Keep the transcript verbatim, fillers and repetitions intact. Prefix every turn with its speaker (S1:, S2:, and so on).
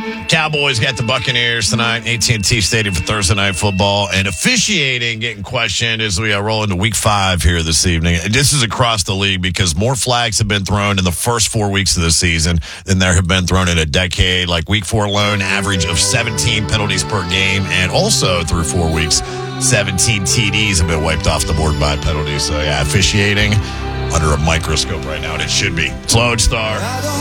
S1: Cowboys got the Buccaneers tonight, A T and T Stadium for Thursday Night Football, and officiating getting questioned as we uh, roll into week five here this evening. And this is across the league because more flags have been thrown in the first four weeks of the season than there have been thrown in a decade. Like week four alone, average of seventeen penalties per game, and also through four weeks, seventeen T Ds have been wiped off the board by penalties. So yeah, officiating under a microscope right now, and it should be. It's Lodestar.